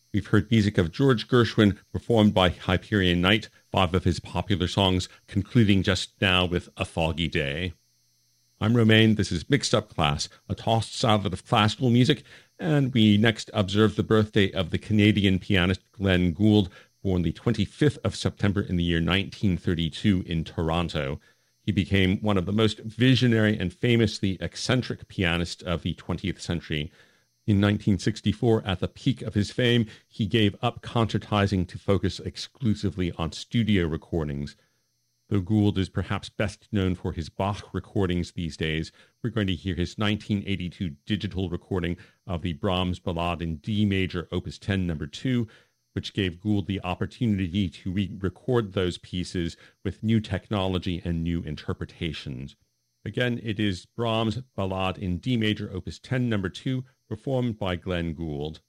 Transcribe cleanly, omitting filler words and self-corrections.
We've heard music of George Gershwin performed by Hyperion Knight, 5 of his popular songs, concluding just now with A Foggy Day. I'm Romain. This is Mixed Up Class, a tossed salad of classical music, and we next observe the birthday of the Canadian pianist Glenn Gould, born the 25th of September in the year 1932 in Toronto. He became one of the most visionary and famously eccentric pianists of the 20th century. In 1964, at the peak of his fame, he gave up concertizing to focus exclusively on studio recordings. Though Gould is perhaps best known for his Bach recordings these days, we're going to hear his 1982 digital recording of the Brahms Ballade in D major, Opus 10, No. 2, which gave Gould the opportunity to re-record those pieces with new technology and new interpretations. Again, it is Brahms' Ballade in D major, Opus 10, No. 2, performed by Glenn Gould.